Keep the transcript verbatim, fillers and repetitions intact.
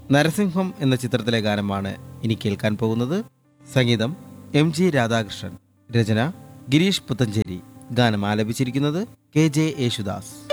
നരസിംഹം എന്ന ചിത്രത്തിലെ ഗാനമാണ് ഇനി കേൾക്കാൻ പോകുന്നത്. സംഗീതം എം ജി രാധാകൃഷ്ണൻ, രചന ഗിരീഷ് പുത്തഞ്ചേരി. ഗാനം ആലപിച്ചിരിക്കുന്നത് കെ ജെ യേശുദാസ്.